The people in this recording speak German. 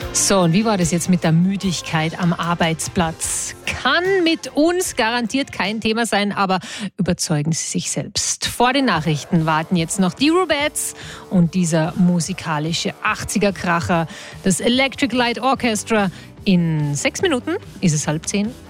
So, und wie war das jetzt mit der Müdigkeit am Arbeitsplatz? Kann mit uns garantiert kein Thema sein, aber überzeugen Sie sich selbst. Vor den Nachrichten warten jetzt noch die Rubettes und dieser musikalische 80er-Kracher, das Electric Light Orchestra. In 6 Minuten ist es 9:30.